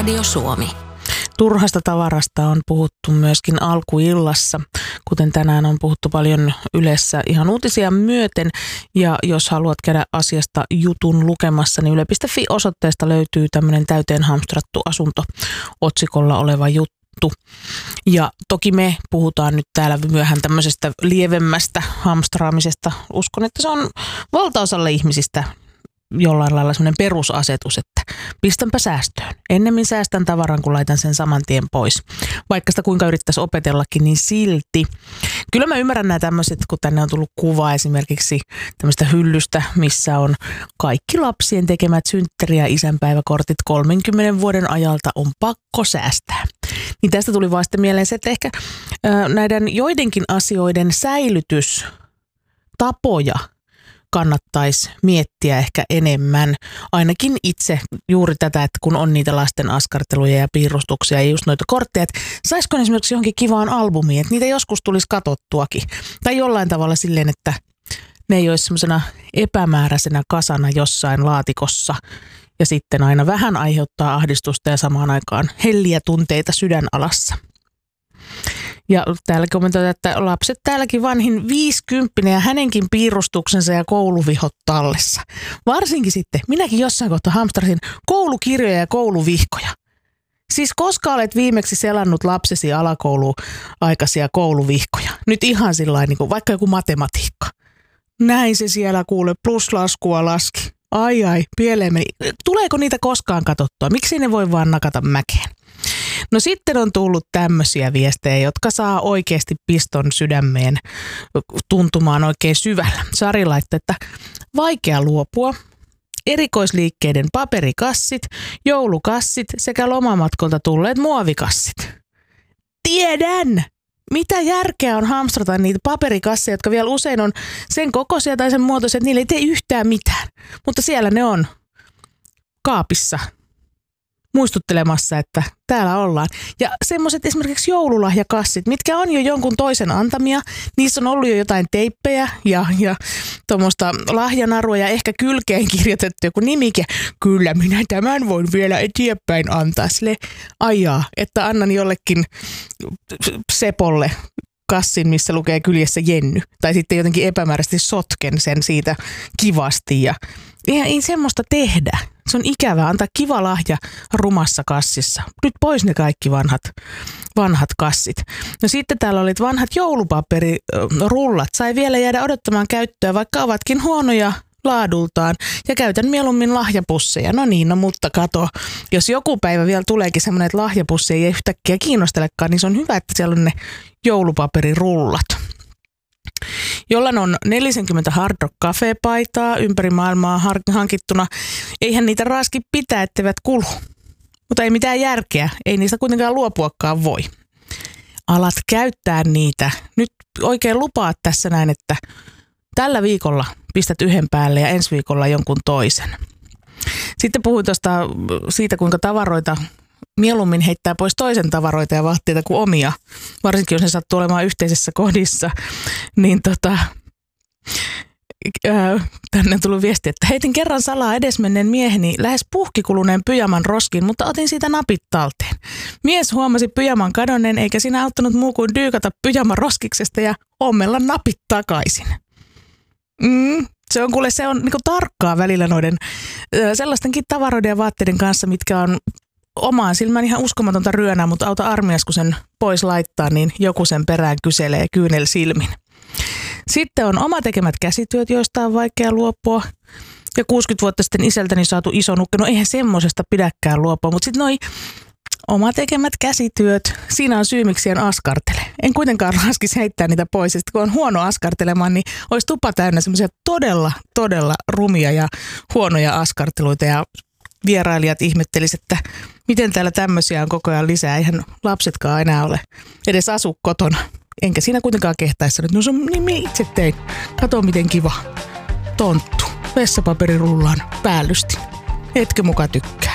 Radio Suomi. Turhasta tavarasta on puhuttu myöskin alkuillassa, kuten tänään on puhuttu paljon Ylessä ihan uutisia myöten. Ja jos haluat käydä asiasta jutun lukemassa, niin yle.fi-osoitteesta löytyy tämmöinen täyteen hamstrattu asunto otsikolla oleva juttu. Ja toki me puhutaan nyt täällä myöhään tämmöisestä lievemmästä hamstraamisesta. Uskon, että se on valtaosalle ihmisistä jollain lailla semmoinen perusasetus, että pistänpä säästöön. Ennemmin säästän tavaran, kun laitan sen saman tien pois. Vaikka sitä kuinka yrittäisi opetellakin, niin silti. Kyllä mä ymmärrän nämä tämmöiset, kun tänne on tullut kuva esimerkiksi tämmöistä hyllystä, missä on kaikki lapsien tekemät synttäri- ja isänpäiväkortit 30 vuoden ajalta on pakko säästää. Niin tästä tuli vaan sitten mieleen se, että ehkä näiden joidenkin asioiden säilytystapoja kannattaisi miettiä ehkä enemmän. Ainakin itse juuri tätä, että kun on niitä lasten askarteluja ja piirustuksia ja just noita kortteja, että saisiko esimerkiksi johonkin kivaan albumiin, että niitä joskus tulisi katsottuakin. Tai jollain tavalla silleen, että ne ei olisi semmoisena epämääräisenä kasana jossain laatikossa ja sitten aina vähän aiheuttaa ahdistusta ja samaan aikaan helliä tunteita sydänalassa. Ja täällä kommentoidaan, että lapset täälläkin vanhin 50 ja hänenkin piirustuksensa ja kouluvihot tallessa. Varsinkin sitten, minäkin jossain kohtaa hamstrasin koulukirjoja ja kouluvihkoja. Siis koska olet viimeksi selannut lapsesi alakouluaikaisia kouluvihkoja? Nyt ihan sillain, niin kuin vaikka joku matematiikka. Näin se siellä kuule, pluslaskua laski. Ai, pieleen meni. Tuleeko niitä koskaan katsottua? Miksi ne voi vaan nakata mäkeen? No sitten on tullut tämmöisiä viestejä, jotka saa oikeasti piston sydämeen tuntumaan oikein syvällä. Sari laittoi, että vaikea luopua. Erikoisliikkeiden paperikassit, joulukassit sekä lomamatkolta tulleet muovikassit. Tiedän! Mitä järkeä on hamstrata niitä paperikasseja, jotka vielä usein on sen kokoisia tai sen muotoisia, että niille ei tee yhtään mitään. Mutta siellä ne on kaapissa muistuttelemassa, että täällä ollaan. Ja semmoiset esimerkiksi joululahjakassit, mitkä on jo jonkun toisen antamia, niissä on ollut jo jotain teippejä ja tuommoista lahjanarua ja ehkä kylkeen kirjoitettu joku nimike. Kyllä minä tämän voin vielä eteenpäin antaa sille ajaa, että annan jollekin Sepolle kassin, missä lukee kyljessä Jenny. Tai sitten jotenkin epämääräisesti sotken sen siitä kivasti ja ei semmoista tehdä. Se on ikävää antaa kiva lahja rumassa kassissa. Nyt pois ne kaikki vanhat kassit. No sitten täällä oli vanhat joulupaperirullat. Sai vielä jäädä odottamaan käyttöä, vaikka ovatkin huonoja laadultaan. Ja käytän mieluummin lahjapusseja. No niin, no mutta kato. Jos joku päivä vielä tuleekin semmoinen, että lahjapusseja ei yhtäkkiä kiinnostelekaan, niin se on hyvä, että siellä on ne joulupaperirullat. Jollain on 40 Hard Rock Cafe-paitaa ympäri maailmaa hankittuna. Eihän niitä raaski pitää, etteivät kulu. Mutta ei mitään järkeä. Ei niistä kuitenkaan luopuakaan voi. Alat käyttää niitä. Nyt oikein lupaat tässä näin, että tällä viikolla pistät yhden päälle ja ensi viikolla jonkun toisen. Sitten puhuin siitä, kuinka tavaroita mieluummin heittää pois toisen tavaroita ja vaatteita kuin omia, varsinkin jos ne sattuu olemaan yhteisessä kodissa, niin tänne on tullut viesti, että heitin kerran salaa edesmenneen mieheni lähes puhkikuluneen pyjaman roskiin, mutta otin siitä napit talteen. Mies huomasi pyjaman kadonneen, eikä siinä auttanut muu kuin dyykata pyjaman roskiksesta ja ommella napit takaisin. Se on niinku tarkkaa välillä noiden sellaistenkin tavaroiden ja vaatteiden kanssa, mitkä on omaan silmään ihan uskomatonta ryönää, mutta auta armias, kun sen pois laittaa, niin joku sen perään kyselee kyynel silmin. Sitten on oma tekemät käsityöt, joista on vaikea luopua. Ja 60 vuotta sitten isältäni saatu iso nukke, no eihän semmosesta pidäkään luopua, mutta sitten noi oma tekemät käsityöt, siinä on syy, miksi en askartele. En kuitenkaan raskisi heittää niitä pois, ja sitten kun on huono askartelemaan, niin olisi tupa täynnä semmoisia todella rumia ja huonoja askarteluita, ja vierailijat ihmettelisivät, että miten täällä tämmöisiä on koko ajan lisää. Eihän lapsetkaan enää ole edes asu kotona. Enkä siinä kuitenkaan kehtaisi sanoa, että no se on niin itse tein. Kato miten kiva. Tonttu. Vessapaperirullaan päällystin. Etkö muka tykkää?